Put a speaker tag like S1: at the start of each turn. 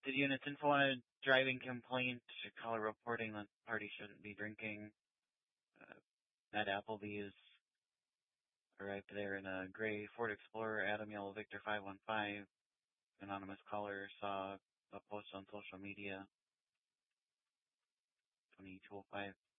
S1: Did units info on a driving complaint? Caller reporting that party shouldn't be drinking. At Applebee's. Arrived there in a gray Ford Explorer, Adam Yellow Victor 515. Anonymous caller saw a post on social media. 2205.